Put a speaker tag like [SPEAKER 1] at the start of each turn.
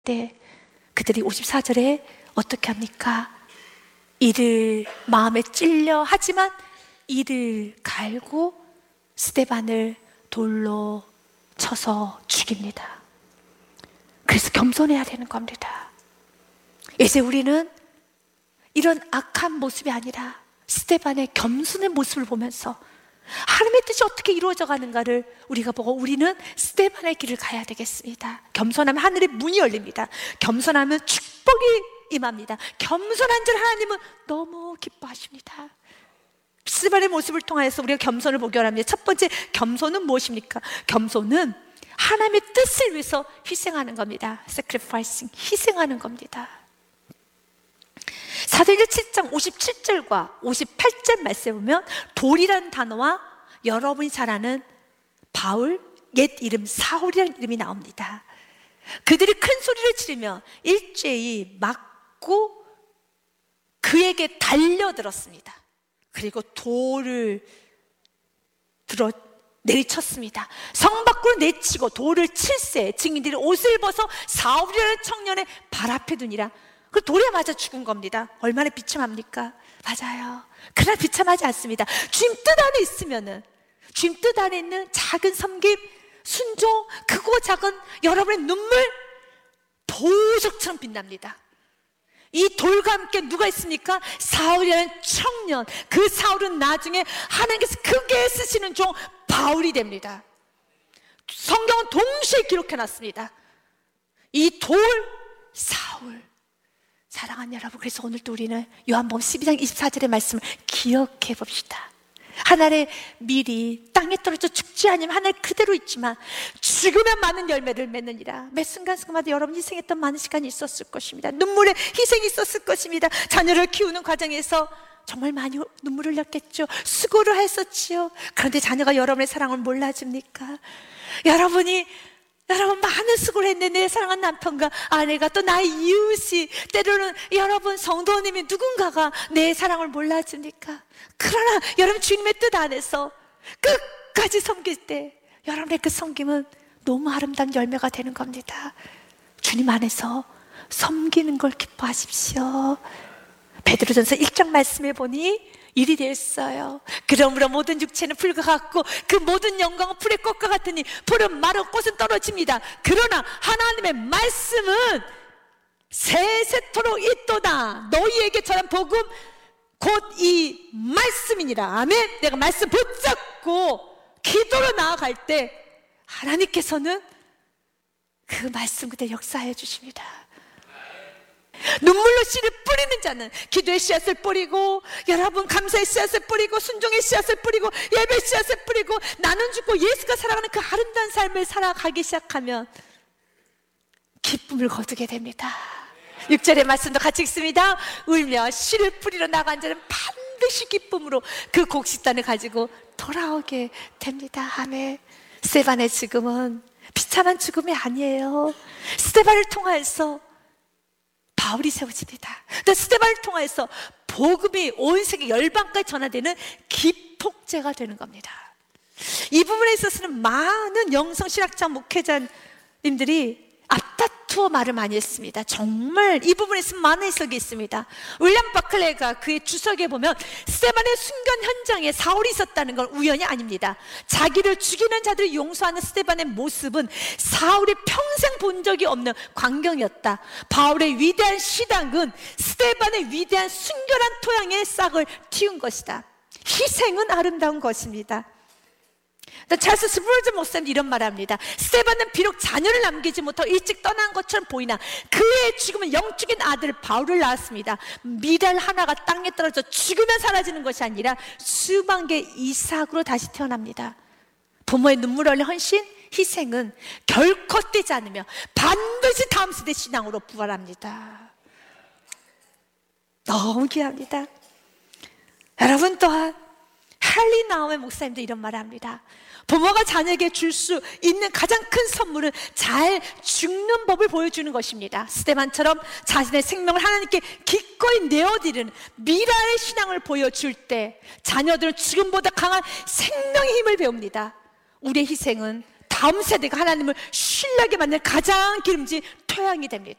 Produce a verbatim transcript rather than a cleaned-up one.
[SPEAKER 1] 때 그들이 오십사 절에 어떻게 합니까? 이를 마음에 찔려 하지만 이를 갈고 스데반을 돌로 쳐서 죽입니다. 그래서 겸손해야 되는 겁니다. 이제 우리는 이런 악한 모습이 아니라 스데반의 겸손의 모습을 보면서 하나님의 뜻이 어떻게 이루어져 가는가를 우리가 보고 우리는 스데반의 길을 가야 되겠습니다. 겸손하면 하늘의 문이 열립니다. 겸손하면 축복이 임합니다. 겸손한 줄 하나님은 너무 기뻐하십니다. 스데반의 모습을 통해서 우리가 겸손을 보기 원합니다. 첫 번째, 겸손은 무엇입니까? 겸손은 하나님의 뜻을 위해서 희생하는 겁니다. sacrificing, 희생하는 겁니다. 사도행전 칠 장 오십칠 절과 오십팔 절 말씀에 보면 돌이라는 단어와 여러분이 잘 아는 바울, 옛 이름 사울이라는 이름이 나옵니다. 그들이 큰 소리를 지르며 일제히 맞고 그에게 달려들었습니다. 그리고 돌을 들어 내리쳤습니다. 성 밖으로 내치고 돌을 칠세 증인들이 옷을 벗어 사울이라는 청년의 발 앞에 두니라. 그 돌에 맞아 죽은 겁니다. 얼마나 비참합니까? 맞아요. 그러나 비참하지 않습니다. 주님 뜻 안에 있으면은, 주님 뜻 안에 있는 작은 섬김, 순종, 크고 작은 여러분의 눈물 보석처럼 빛납니다. 이 돌과 함께 누가 있습니까? 사울이라는 청년. 그 사울은 나중에 하나님께서 크게 쓰시는 종 바울이 됩니다. 성경은 동시에 기록해놨습니다. 이 돌, 사울. 사랑하는 여러분, 그래서 오늘도 우리는 요한복음 십이 장 이십사 절의 말씀을 기억해 봅시다. 하늘의 밀이 땅에 떨어져 죽지 않으면 하늘 그대로 있지만 죽으면 많은 열매를 맺느니라. 매 순간순간마다 여러분 희생했던 많은 시간이 있었을 것입니다. 눈물의 희생이 있었을 것입니다. 자녀를 키우는 과정에서 정말 많이 눈물을 흘렸겠죠. 수고를 했었지요. 그런데 자녀가 여러분의 사랑을 몰라줍니까? 여러분이 여러분 많은 수고를 했는데 내 사랑하는 남편과 아내가 또 나의 이웃이 때로는 여러분 성도님이 누군가가 내 사랑을 몰라주니까. 그러나 여러분 주님의 뜻 안에서 끝까지 섬길 때 여러분의 그 섬김은 너무 아름다운 열매가 되는 겁니다. 주님 안에서 섬기는 걸 기뻐하십시오. 베드로전서 일 장 말씀해 보니 일이 되었어요. 그러므로 모든 육체는 풀과 같고 그 모든 영광은 풀의 꽃과 같으니 풀은 마르고 꽃은 떨어집니다. 그러나 하나님의 말씀은 세세토록 있도다. 너희에게 전한 복음 곧 이 말씀이니라. 아멘. 내가 말씀 붙잡고 기도로 나아갈 때 하나님께서는 그 말씀 그대로 역사해 주십니다. 눈물로 씨를 뿌리는 자는 기도의 씨앗을 뿌리고, 여러분 감사의 씨앗을 뿌리고, 순종의 씨앗을 뿌리고, 예배의 씨앗을 뿌리고, 나는 죽고 예수가 살아가는 그 아름다운 삶을 살아가기 시작하면 기쁨을 거두게 됩니다. 육 절의 말씀도 같이 읽습니다. 울며 씨를 뿌리러 나간 자는 반드시 기쁨으로 그 곡식단을 가지고 돌아오게 됩니다. 아멘. 스데반의 죽음은 비참한 죽음이 아니에요. 스데반을 통해서 바울이 세워집니다. 스데반을 통해서 복음이 온 세계 열방까지 전화되는 기폭제가 되는 겁니다. 이 부분에 있어서는 많은 영성신학자 목회자님들이 앞다투어 말을 많이 했습니다. 정말 이 부분에 있으면 많은 해석이 있습니다. 윌리엄 버클레가 그의 주석에 보면 스데반의 순간 현장에 사울이 있었다는 건 우연이 아닙니다. 자기를 죽이는 자들을 용서하는 스데반의 모습은 사울이 평생 본 적이 없는 광경이었다. 바울의 위대한 신앙은 스데반의 위대한 순결한 토양에 싹을 틔운 것이다. 희생은 아름다운 것입니다. 찰스 스프르전 목사님 이런 말을 합니다. 스데반은 비록 자녀를 남기지 못하고 일찍 떠난 것처럼 보이나 그의 죽음은 영적인 아들 바울을 낳았습니다. 미랄 하나가 땅에 떨어져 죽으면 사라지는 것이 아니라 수만 개의 이삭으로 다시 태어납니다. 부모의 눈물 흘린 헌신, 희생은 결코 떼지 않으며 반드시 다음 세대 신앙으로 부활합니다. 너무 귀합니다. 여러분 또한 할리 나움의 목사님도 이런 말을 합니다. 부모가 자녀에게 줄 수 있는 가장 큰 선물은 잘 죽는 법을 보여주는 것입니다. 스데반처럼 자신의 생명을 하나님께 기꺼이 내어드리는 미랄의 신앙을 보여줄 때 자녀들은 죽음보다 강한 생명의 힘을 배웁니다. 우리의 희생은 다음 세대가 하나님을 신뢰하게 만드는 가장 기름진 토양이 됩니다.